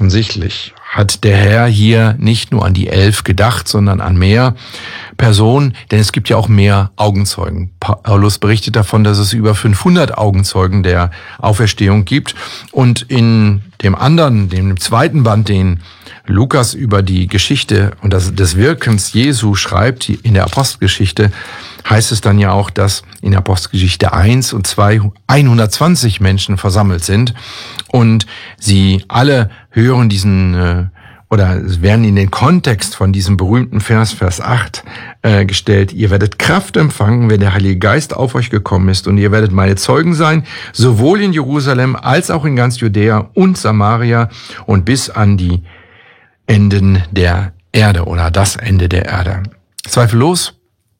offensichtlich hat der Herr hier nicht nur an die 11 gedacht, sondern an mehr Personen, denn es gibt ja auch mehr Augenzeugen. Paulus berichtet davon, dass es über 500 Augenzeugen der Auferstehung gibt. Und in dem zweiten Band, den Lukas über die Geschichte und des Wirkens Jesu schreibt, in der Apostelgeschichte, heißt es dann ja auch, dass in Apostelgeschichte 1 und 2 120 Menschen versammelt sind und sie alle hören oder werden in den Kontext von diesem berühmten Vers 8 gestellt. Ihr werdet Kraft empfangen, wenn der Heilige Geist auf euch gekommen ist, und ihr werdet meine Zeugen sein, sowohl in Jerusalem als auch in ganz Judäa und Samaria und bis an die Enden der Erde oder das Ende der Erde. Zweifellos,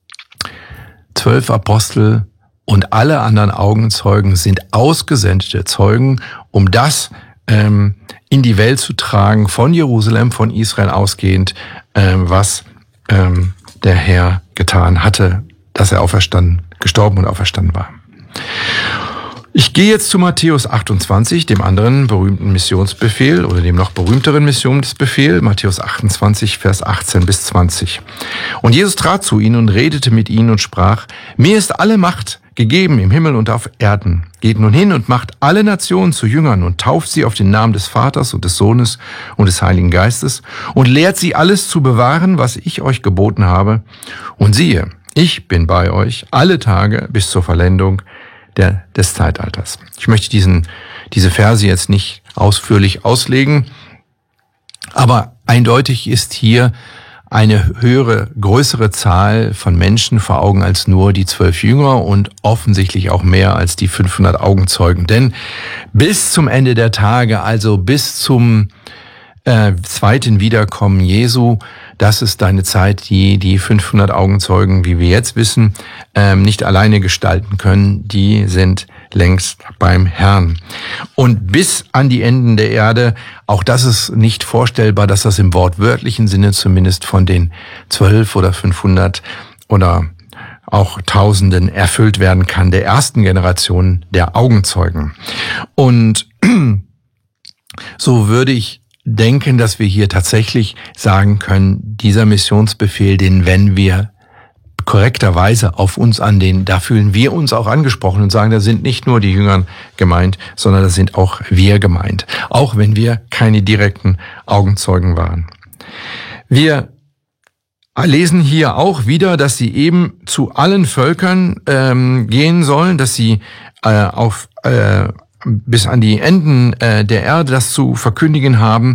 12 Apostel und alle anderen Augenzeugen sind ausgesendete Zeugen, um das in die Welt zu tragen, von Jerusalem, von Israel ausgehend, was der Herr getan hatte, dass er gestorben und auferstanden war. Ich gehe jetzt zu Matthäus 28, dem anderen berühmten Missionsbefehl oder dem noch berühmteren Missionsbefehl, Matthäus 28, Vers 18 bis 20. Und Jesus trat zu ihnen und redete mit ihnen und sprach: Mir ist alle Macht gegeben im Himmel und auf Erden. Geht nun hin und macht alle Nationen zu Jüngern und tauft sie auf den Namen des Vaters und des Sohnes und des Heiligen Geistes und lehrt sie alles zu bewahren, was ich euch geboten habe. Und siehe, ich bin bei euch alle Tage bis zur Vollendung des Zeitalters. Ich möchte diese Verse jetzt nicht ausführlich auslegen, aber eindeutig ist hier eine größere Zahl von Menschen vor Augen als nur die 12 Jünger und offensichtlich auch mehr als die 500 Augenzeugen. Denn bis zum Ende der Tage, also bis zum zweiten Wiederkommen Jesu, das ist eine Zeit, die 500 Augenzeugen, wie wir jetzt wissen, nicht alleine gestalten können. Die sind längst beim Herrn. Und bis an die Enden der Erde, auch das ist nicht vorstellbar, dass das im wortwörtlichen Sinne zumindest von den 12 oder 500 oder auch Tausenden erfüllt werden kann, der ersten Generation der Augenzeugen. Und so würde ich denken, dass wir hier tatsächlich sagen können, dieser Missionsbefehl, den wenden wir korrekterweise auf uns an, da fühlen wir uns auch angesprochen und sagen, da sind nicht nur die Jünger gemeint, sondern da sind auch wir gemeint, auch wenn wir keine direkten Augenzeugen waren. Wir lesen hier auch wieder, dass sie eben zu allen Völkern gehen sollen, dass sie bis an die Enden der Erde das zu verkündigen haben.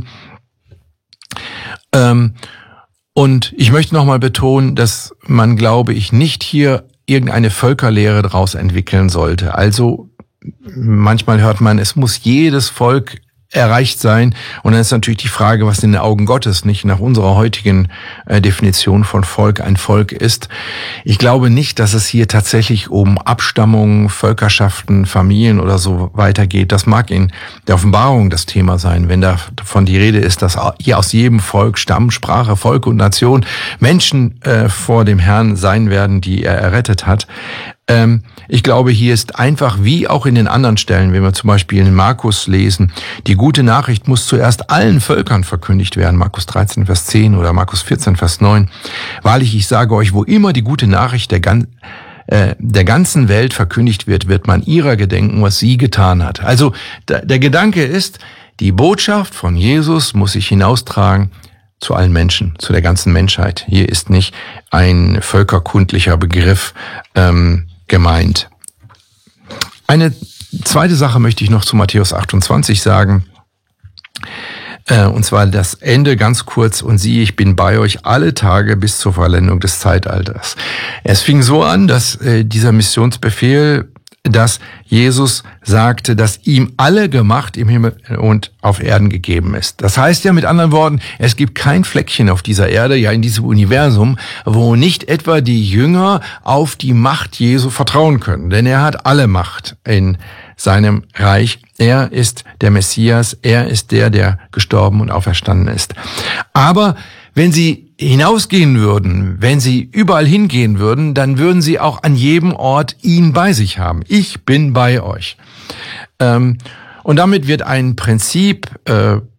Und ich möchte nochmal betonen, dass man, glaube ich, nicht hier irgendeine Völkerlehre daraus entwickeln sollte. Also manchmal hört man, es muss jedes Volk erreicht sein. Und dann ist natürlich die Frage, was in den Augen Gottes nicht nach unserer heutigen Definition von Volk ein Volk ist. Ich glaube nicht, dass es hier tatsächlich um Abstammungen, Völkerschaften, Familien oder so weitergeht. Das mag in der Offenbarung das Thema sein, wenn davon die Rede ist, dass hier aus jedem Volk, Stamm, Sprache, Volk und Nation Menschen vor dem Herrn sein werden, die er errettet hat. Ich glaube, hier ist einfach, wie auch in den anderen Stellen, wenn wir zum Beispiel in Markus lesen, die gute Nachricht muss zuerst allen Völkern verkündigt werden, Markus 13, Vers 10 oder Markus 14, Vers 9. Wahrlich, ich sage euch, wo immer die gute Nachricht der ganzen Welt verkündigt wird, wird man ihrer gedenken, was sie getan hat. Also der Gedanke ist, die Botschaft von Jesus muss sich hinaustragen zu allen Menschen, zu der ganzen Menschheit. Hier ist nicht ein völkerkundlicher Begriff gemeint. Eine zweite Sache möchte ich noch zu Matthäus 28 sagen, und zwar das Ende ganz kurz: Und siehe, ich bin bei euch alle Tage bis zur Vollendung des Zeitalters. Es fing so an, dass dieser Missionsbefehl, dass Jesus sagte, dass ihm alle Gemacht im Himmel und auf Erden gegeben ist. Das heißt ja mit anderen Worten, es gibt kein Fleckchen auf dieser Erde, ja in diesem Universum, wo nicht etwa die Jünger auf die Macht Jesu vertrauen können. Denn er hat alle Macht in seinem Reich. Er ist der Messias, er ist der gestorben und auferstanden ist. Aber wenn sie hinausgehen würden, wenn sie überall hingehen würden, dann würden sie auch an jedem Ort ihn bei sich haben. Ich bin bei euch. Und damit wird ein Prinzip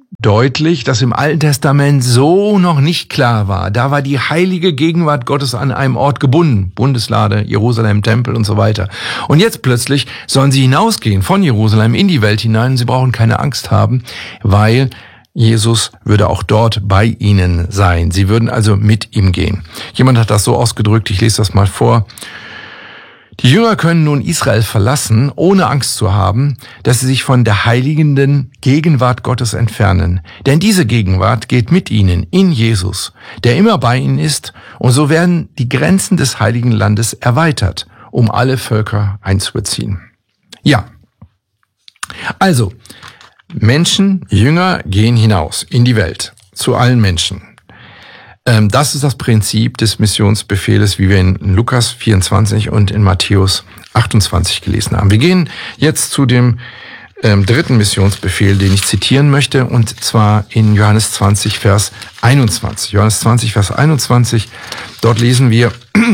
deutlich, dass im Alten Testament so noch nicht klar war. Da war die heilige Gegenwart Gottes an einem Ort gebunden. Bundeslade, Jerusalem, Tempel und so weiter. Und jetzt plötzlich sollen sie hinausgehen von Jerusalem in die Welt hinein. Sie brauchen keine Angst haben, weil Jesus würde auch dort bei ihnen sein. Sie würden also mit ihm gehen. Jemand hat das so ausgedrückt, ich lese das mal vor. Die Jünger können nun Israel verlassen, ohne Angst zu haben, dass sie sich von der heiligenden Gegenwart Gottes entfernen. Denn diese Gegenwart geht mit ihnen in Jesus, der immer bei ihnen ist, und so werden die Grenzen des heiligen Landes erweitert, um alle Völker einzubeziehen. Ja, also Menschen, Jünger gehen hinaus in die Welt, zu allen Menschen. Das ist das Prinzip des Missionsbefehles, wie wir in Lukas 24 und in Matthäus 28 gelesen haben. Wir gehen jetzt zu dem dritten Missionsbefehl, den ich zitieren möchte, und zwar in Johannes 20, Vers 21. Johannes 20, Vers 21, dort lesen wir: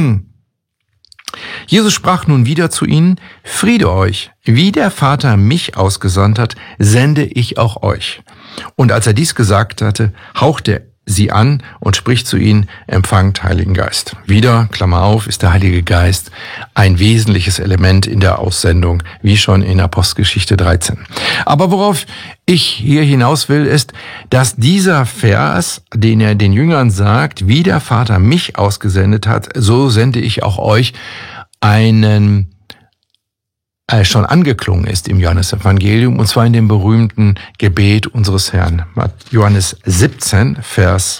Jesus sprach nun wieder zu ihnen: Friede euch, wie der Vater mich ausgesandt hat, sende ich auch euch. Und als er dies gesagt hatte, hauchte er sie an und spricht zu ihnen: Empfangt Heiligen Geist. Wieder, Klammer auf, ist der Heilige Geist ein wesentliches Element in der Aussendung, wie schon in Apostelgeschichte 13. Aber worauf ich hier hinaus will, ist, dass dieser Vers, den er den Jüngern sagt, wie der Vater mich ausgesendet hat, so sende ich auch euch, einen schon angeklungen ist im Johannesevangelium, und zwar in dem berühmten Gebet unseres Herrn. Johannes 17, Vers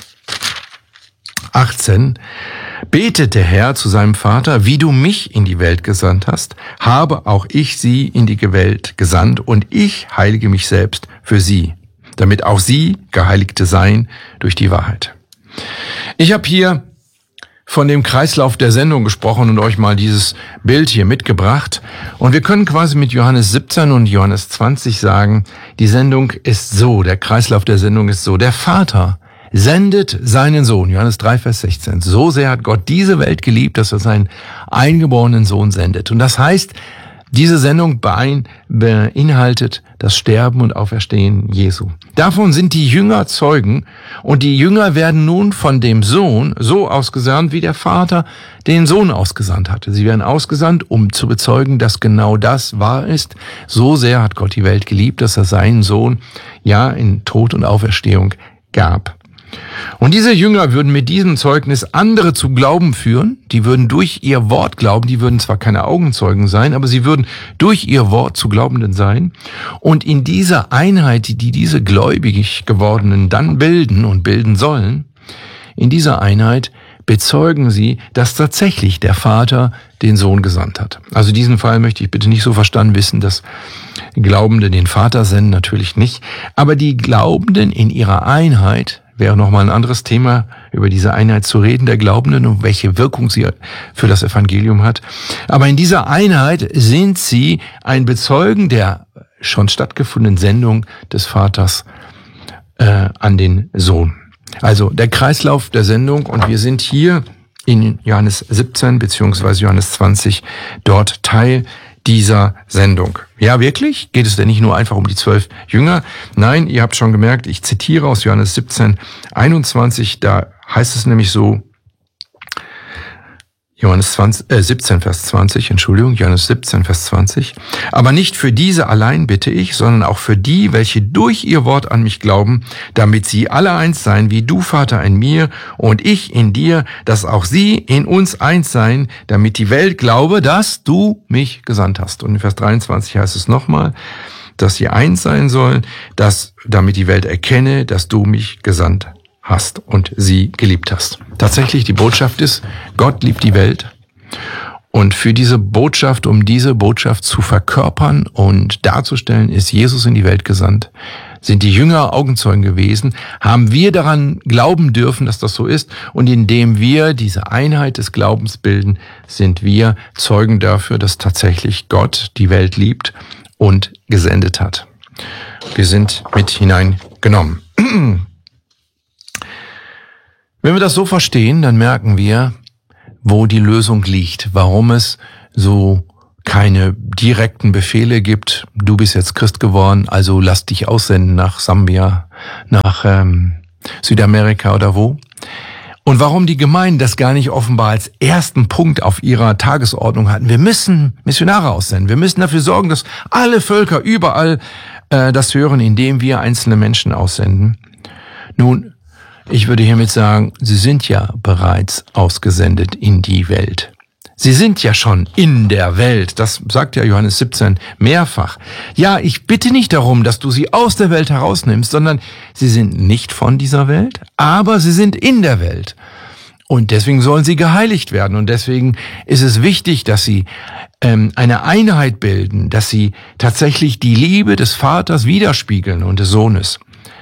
18. Betet der Herr zu seinem Vater: Wie du mich in die Welt gesandt hast, habe auch ich sie in die Welt gesandt, und ich heilige mich selbst für sie, damit auch sie Geheiligte seien durch die Wahrheit. Ich habe hier von dem Kreislauf der Sendung gesprochen und euch mal dieses Bild hier mitgebracht. Und wir können quasi mit Johannes 17 und Johannes 20 sagen, die Sendung ist so, der Kreislauf der Sendung ist so: Der Vater sendet seinen Sohn, Johannes 3, Vers 16. So sehr hat Gott diese Welt geliebt, dass er seinen eingeborenen Sohn sendet. Und das heißt, diese Sendung beinhaltet das Sterben und Auferstehen Jesu. Davon sind die Jünger Zeugen, und die Jünger werden nun von dem Sohn so ausgesandt, wie der Vater den Sohn ausgesandt hatte. Sie werden ausgesandt, um zu bezeugen, dass genau das wahr ist. So sehr hat Gott die Welt geliebt, dass er seinen Sohn ja in Tod und Auferstehung gab. Und diese Jünger würden mit diesem Zeugnis andere zu Glauben führen. Die würden durch ihr Wort glauben. Die würden zwar keine Augenzeugen sein, aber sie würden durch ihr Wort zu Glaubenden sein. Und in dieser Einheit, die diese gläubig gewordenen dann bilden und bilden sollen, in dieser Einheit bezeugen sie, dass tatsächlich der Vater den Sohn gesandt hat. Also diesen Fall möchte ich bitte nicht so verstanden wissen, dass Glaubende den Vater senden, natürlich nicht. Aber die Glaubenden in ihrer Einheit, wäre nochmal ein anderes Thema, über diese Einheit zu reden, der Glaubenden und welche Wirkung sie für das Evangelium hat. Aber in dieser Einheit sind sie ein Bezeugen der schon stattgefundenen Sendung des Vaters an den Sohn. Also der Kreislauf der Sendung, und wir sind hier in Johannes 17 bzw. Johannes 20 dort Teil dieser Sendung. Ja, wirklich? Geht es denn nicht nur einfach um die 12 Jünger? Nein, ihr habt schon gemerkt, ich zitiere aus Johannes 17, 21, da heißt es nämlich so, Johannes 17, Vers 20, Johannes 17, Vers 20. Aber nicht für diese allein bitte ich, sondern auch für die, welche durch ihr Wort an mich glauben, damit sie alle eins seien, wie du, Vater, in mir und ich in dir, dass auch sie in uns eins seien, damit die Welt glaube, dass du mich gesandt hast. Und in Vers 23 heißt es nochmal, dass sie eins sein sollen, damit die Welt erkenne, dass du mich gesandt hast und sie geliebt hast. Tatsächlich, die Botschaft ist, Gott liebt die Welt. Und für diese Botschaft, um diese Botschaft zu verkörpern und darzustellen, ist Jesus in die Welt gesandt. Sind die Jünger Augenzeugen gewesen, haben wir daran glauben dürfen, dass das so ist. Und indem wir diese Einheit des Glaubens bilden, sind wir Zeugen dafür, dass tatsächlich Gott die Welt liebt und gesendet hat. Wir sind mit hineingenommen. Wenn wir das so verstehen, dann merken wir, wo die Lösung liegt, warum es so keine direkten Befehle gibt, du bist jetzt Christ geworden, also lass dich aussenden nach Sambia, nach Südamerika oder wo. Und warum die Gemeinden das gar nicht offenbar als ersten Punkt auf ihrer Tagesordnung hatten. Wir müssen Missionare aussenden. Wir müssen dafür sorgen, dass alle Völker überall das hören, indem wir einzelne Menschen aussenden. Nun, ich würde hiermit sagen, sie sind ja bereits ausgesendet in die Welt. Sie sind ja schon in der Welt. Das sagt ja Johannes 17 mehrfach. Ja, ich bitte nicht darum, dass du sie aus der Welt herausnimmst, sondern sie sind nicht von dieser Welt, aber sie sind in der Welt. Und deswegen sollen sie geheiligt werden. Und deswegen ist es wichtig, dass sie eine Einheit bilden, dass sie tatsächlich die Liebe des Vaters widerspiegeln und des Sohnes.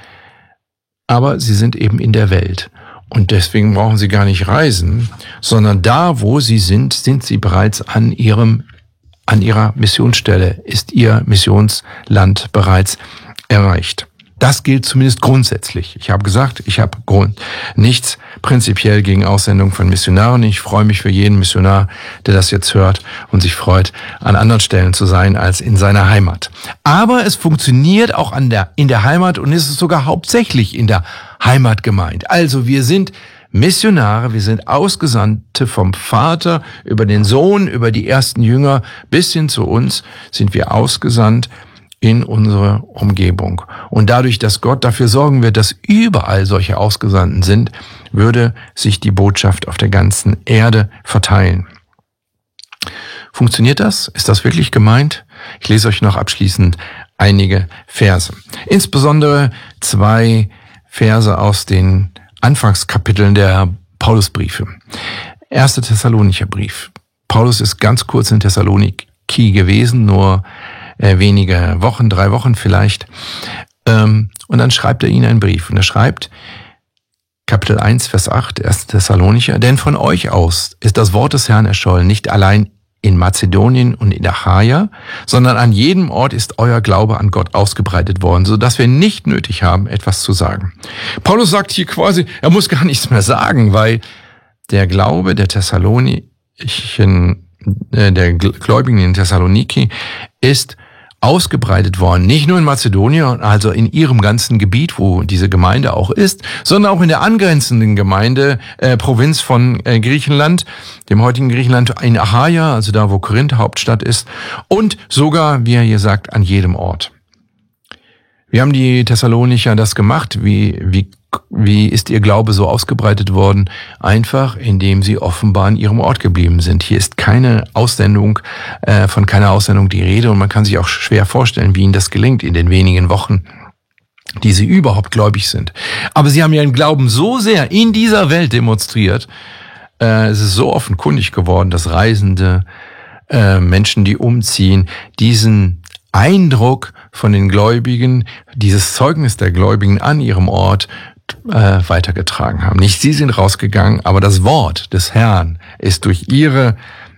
Aber sie sind eben in der Welt. Und deswegen brauchen sie gar nicht reisen, sondern da, wo sie sind sie bereits an ihrer Missionsstelle, ist ihr Missionsland bereits erreicht. Das gilt zumindest grundsätzlich. Ich habe gesagt, ich habe nichts prinzipiell gegen Aussendung von Missionaren. Ich freue mich für jeden Missionar, der das jetzt hört und sich freut, an anderen Stellen zu sein als in seiner Heimat. Aber es funktioniert auch in der Heimat und ist es sogar hauptsächlich in der Heimat gemeint. Also wir sind Missionare, wir sind Ausgesandte vom Vater über den Sohn, über die ersten Jünger bis hin zu uns sind wir ausgesandt in unsere Umgebung. Und dadurch, dass Gott dafür sorgen wird, dass überall solche Ausgesandten sind, würde sich die Botschaft auf der ganzen Erde verteilen. Funktioniert das? Ist das wirklich gemeint? Ich lese euch noch abschließend einige Verse. Insbesondere 2 Verse aus den Anfangskapiteln der Paulusbriefe. 1. Thessalonicher Brief. Paulus ist ganz kurz in Thessaloniki gewesen, nur wenige Wochen, 3 Wochen vielleicht. Und dann schreibt er ihnen einen Brief. Und er schreibt, Kapitel 1, Vers 8, 1. Thessalonicher, denn von euch aus ist das Wort des Herrn erschollen, nicht allein in Mazedonien und in Achaia, sondern an jedem Ort ist euer Glaube an Gott ausgebreitet worden, sodass wir nicht nötig haben, etwas zu sagen. Paulus sagt hier quasi, er muss gar nichts mehr sagen, weil der Glaube der Gläubigen in Thessaloniki ist ausgebreitet worden, nicht nur in Mazedonien, also in ihrem ganzen Gebiet, wo diese Gemeinde auch ist, sondern auch in der angrenzenden Provinz von Griechenland, dem heutigen Griechenland, in Achaia, also da, wo Korinth Hauptstadt ist, und sogar, wie er hier sagt, an jedem Ort. Wie haben die Thessalonicher das gemacht? Wie ist ihr Glaube so ausgebreitet worden? Einfach, indem sie offenbar an ihrem Ort geblieben sind. Hier ist keine Aussendung, von keiner Aussendung die Rede und man kann sich auch schwer vorstellen, wie ihnen das gelingt in den wenigen Wochen, die sie überhaupt gläubig sind. Aber sie haben ihren Glauben so sehr in dieser Welt demonstriert, es ist so offenkundig geworden, dass Reisende, Menschen, die umziehen, diesen Eindruck von den Gläubigen, dieses Zeugnis der Gläubigen an ihrem Ort weitergetragen haben. Nicht sie sind rausgegangen, aber das Wort des Herrn ist durch ihr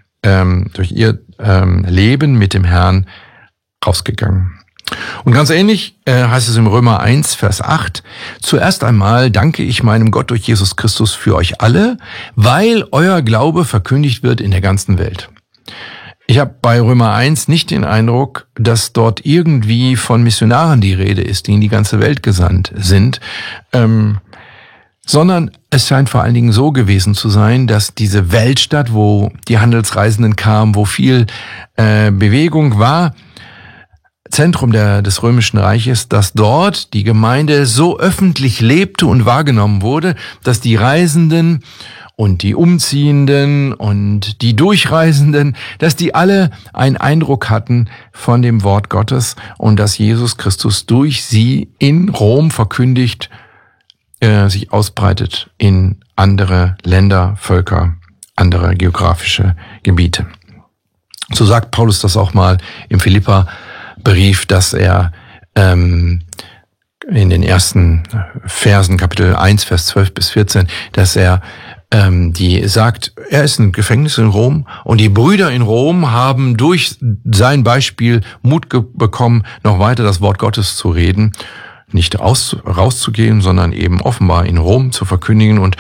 Leben mit dem Herrn rausgegangen. Und ganz ähnlich heißt es im Römer 1, Vers 8, zuerst einmal danke ich meinem Gott durch Jesus Christus für euch alle, weil euer Glaube verkündigt wird in der ganzen Welt. Ich habe bei Römer 1 nicht den Eindruck, dass dort irgendwie von Missionaren die Rede ist, die in die ganze Welt gesandt sind, sondern es scheint vor allen Dingen so gewesen zu sein, dass diese Weltstadt, wo die Handelsreisenden kamen, wo viel Bewegung war, Zentrum des Römischen Reiches, dass dort die Gemeinde so öffentlich lebte und wahrgenommen wurde, dass die Reisenden und die Umziehenden und die Durchreisenden, dass die alle einen Eindruck hatten von dem Wort Gottes und dass Jesus Christus durch sie in Rom verkündigt, sich ausbreitet in andere Länder, Völker, andere geografische Gebiete. So sagt Paulus das auch mal im Philipperbrief, dass er in den ersten Versen, Kapitel 1, Vers 12 bis 14, dass er die sagt, er ist im Gefängnis in Rom und die Brüder in Rom haben durch sein Beispiel Mut bekommen, noch weiter das Wort Gottes zu reden, nicht rauszugehen, sondern eben offenbar in Rom zu verkündigen. Und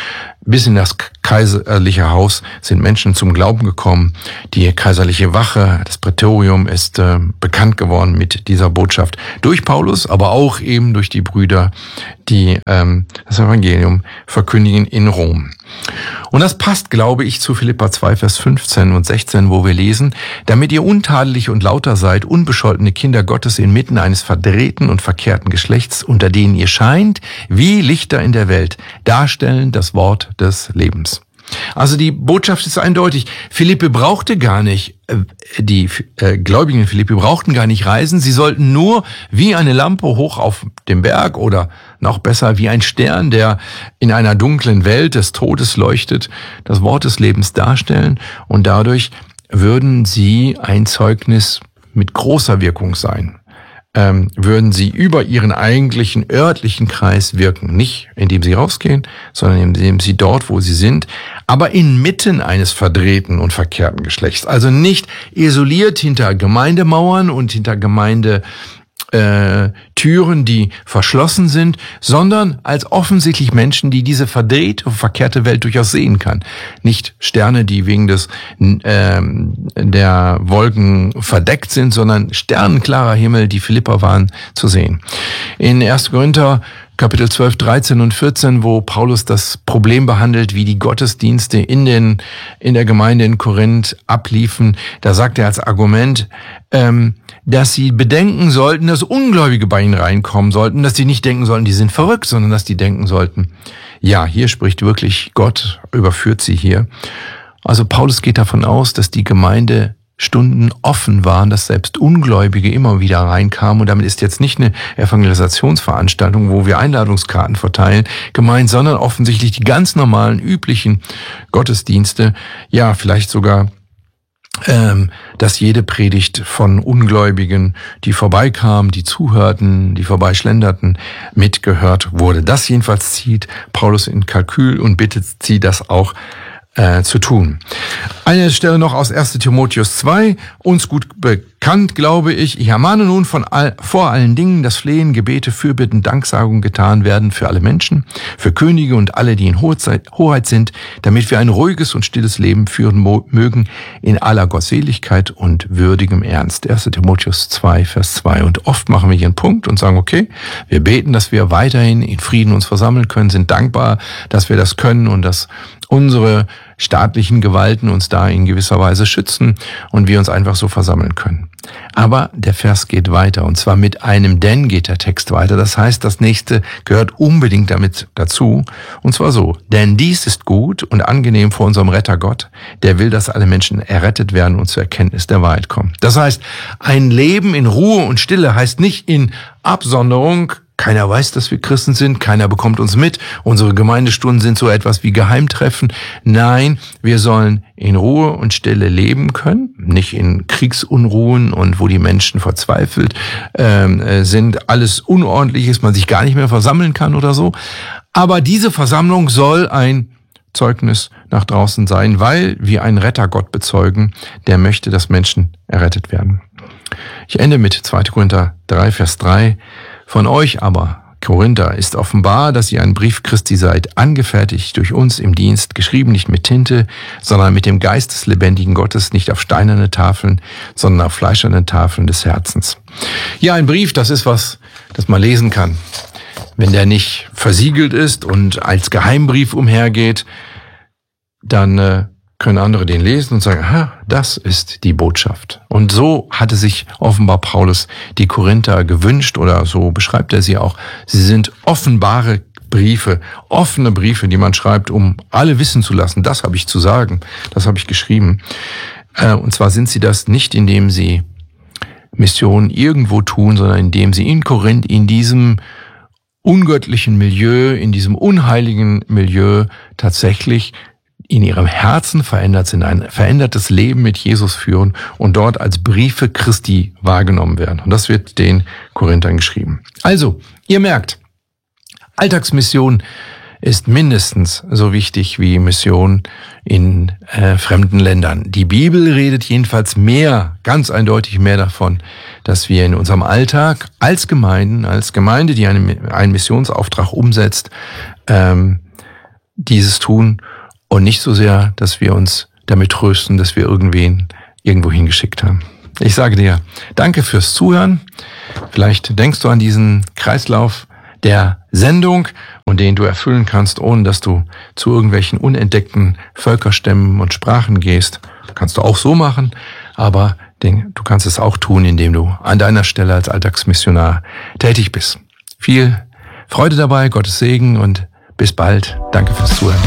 Bis in das kaiserliche Haus sind Menschen zum Glauben gekommen. Die kaiserliche Wache, das Prätorium, ist bekannt geworden mit dieser Botschaft. Durch Paulus, aber auch eben durch die Brüder, die das Evangelium verkündigen in Rom. Und das passt, glaube ich, zu Philipper 2, Vers 15 und 16, wo wir lesen: Damit ihr untadelig und lauter seid, unbescholtene Kinder Gottes inmitten eines verdrehten und verkehrten Geschlechts, unter denen ihr scheint, wie Lichter in der Welt, darstellen das Wort des Lebens. Also die Botschaft ist eindeutig. Philippe brauchte gar nicht, die Gläubigen in Philippi brauchten gar nicht reisen. Sie sollten nur wie eine Lampe hoch auf dem Berg oder noch besser wie ein Stern, der in einer dunklen Welt des Todes leuchtet, das Wort des Lebens darstellen. Und dadurch würden sie ein Zeugnis mit großer Wirkung sein. Würden sie über ihren eigentlichen örtlichen Kreis wirken. Nicht indem sie rausgehen, sondern indem sie dort, wo sie sind, aber inmitten eines verdrehten und verkehrten Geschlechts. Also nicht isoliert hinter Gemeindemauern und hinter Türen, die verschlossen sind, sondern als offensichtlich Menschen, die diese verdrehte und verkehrte Welt durchaus sehen kann. Nicht Sterne, die wegen der Wolken verdeckt sind, sondern sternenklarer Himmel, die Philipper waren, zu sehen. In 1. Korinther Kapitel 12, 13 und 14, wo Paulus das Problem behandelt, wie die Gottesdienste in der Gemeinde in Korinth abliefen, da sagt er als Argument, dass sie bedenken sollten, dass Ungläubige bei ihnen reinkommen sollten, dass sie nicht denken sollten, die sind verrückt, sondern dass die denken sollten, ja, hier spricht wirklich Gott, überführt sie hier. Also Paulus geht davon aus, dass die Gemeinde Stunden offen waren, dass selbst Ungläubige immer wieder reinkamen. Und damit ist jetzt nicht eine Evangelisationsveranstaltung, wo wir Einladungskarten verteilen, gemeint, sondern offensichtlich die ganz normalen, üblichen Gottesdienste. Ja, vielleicht sogar, dass jede Predigt von Ungläubigen, die vorbeikamen, die zuhörten, die vorbeischlenderten, mitgehört wurde. Das jedenfalls zieht Paulus in Kalkül und bittet sie, das auch zu tun. Eine Stelle noch aus 1. Timotheus 2, uns gut bekannt, glaube ich. Ich ermahne nun vor allen Dingen, dass Flehen, Gebete, Fürbitten, Danksagung getan werden für alle Menschen, für Könige und alle, die in Hoheit sind, damit wir ein ruhiges und stilles Leben führen mögen, in aller Gottseligkeit und würdigem Ernst. 1. Timotheus 2, Vers 2. Und oft machen wir hier einen Punkt und sagen, okay, wir beten, dass wir weiterhin in Frieden uns versammeln können, sind dankbar, dass wir das können und dass unsere staatlichen Gewalten uns da in gewisser Weise schützen und wir uns einfach so versammeln können. Aber der Vers geht weiter, und zwar mit einem Denn geht der Text weiter. Das heißt, das nächste gehört unbedingt damit dazu, und zwar so: Denn dies ist gut und angenehm vor unserem Retter Gott, der will, dass alle Menschen errettet werden und zur Erkenntnis der Wahrheit kommen. Das heißt, ein Leben in Ruhe und Stille heißt nicht in Absonderung. Keiner weiß, dass wir Christen sind, keiner bekommt uns mit. Unsere Gemeindestunden sind so etwas wie Geheimtreffen. Nein, wir sollen in Ruhe und Stille leben können, nicht in Kriegsunruhen und wo die Menschen verzweifelt sind, alles unordentlich ist, man sich gar nicht mehr versammeln kann oder so. Aber diese Versammlung soll ein Zeugnis nach draußen sein, weil wir einen Retter Gott bezeugen, der möchte, dass Menschen errettet werden. Ich ende mit 2. Korinther 3, Vers 3. Von euch aber, Korinther, ist offenbar, dass ihr ein Brief Christi seid, angefertigt durch uns im Dienst, geschrieben nicht mit Tinte, sondern mit dem Geist des lebendigen Gottes, nicht auf steinerne Tafeln, sondern auf fleischerne Tafeln des Herzens. Ja, ein Brief, das ist was, das man lesen kann. Wenn der nicht versiegelt ist und als Geheimbrief umhergeht, dann können andere den lesen und sagen, aha, das ist die Botschaft. Und so hatte sich offenbar Paulus die Korinther gewünscht, oder so beschreibt er sie auch. Sie sind offenbare Briefe, offene Briefe, die man schreibt, um alle wissen zu lassen, das habe ich zu sagen, das habe ich geschrieben. Und zwar sind sie das nicht, indem sie Missionen irgendwo tun, sondern indem sie in Korinth, in diesem ungöttlichen Milieu, in diesem unheiligen Milieu tatsächlich in ihrem Herzen verändert sind, ein verändertes Leben mit Jesus führen und dort als Briefe Christi wahrgenommen werden. Und das wird den Korinthern geschrieben. Also, ihr merkt, Alltagsmission ist mindestens so wichtig wie Mission in fremden Ländern. Die Bibel redet jedenfalls mehr, ganz eindeutig mehr davon, dass wir in unserem Alltag als Gemeinde, die einen Missionsauftrag umsetzt, dieses tun und nicht so sehr, dass wir uns damit trösten, dass wir irgendwen irgendwo hingeschickt haben. Ich sage dir, danke fürs Zuhören. Vielleicht denkst du an diesen Kreislauf der Sendung und den du erfüllen kannst, ohne dass du zu irgendwelchen unentdeckten Völkerstämmen und Sprachen gehst. Kannst du auch so machen, aber du kannst es auch tun, indem du an deiner Stelle als Alltagsmissionar tätig bist. Viel Freude dabei, Gottes Segen und bis bald. Danke fürs Zuhören.